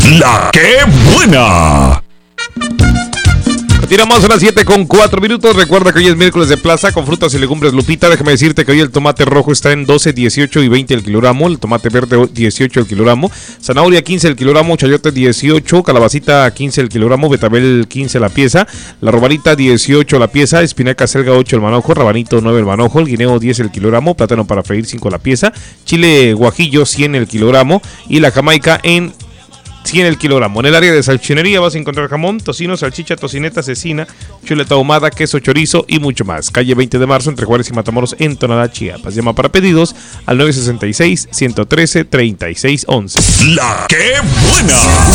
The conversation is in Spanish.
La que buena. Continuamos a las 7:04. Recuerda que hoy es miércoles de plaza con frutas y legumbres Lupita. Déjame decirte que hoy el tomate rojo está en 12, 18 y 20 el kilogramo. El tomate verde 18 el kilogramo. Zanahoria 15 el kilogramo. Chayote 18. Calabacita 15 el kilogramo. Betabel 15 la pieza. La robanita 18 la pieza. Espinaca selga 8 el manojo. Rabanito 9 el manojo. El guineo 10 el kilogramo. Plátano para freír 5 la pieza. Chile guajillo 100 el kilogramo. Y la jamaica en 100 el kilogramo. En el área de salchichonería vas a encontrar jamón, tocino, salchicha, tocineta, cecina, chuleta ahumada, queso, chorizo y mucho más. Calle 20 de marzo entre Juárez y Matamoros en Tonalá, Chiapas. Llama para pedidos al 966-113-3611. La que buena.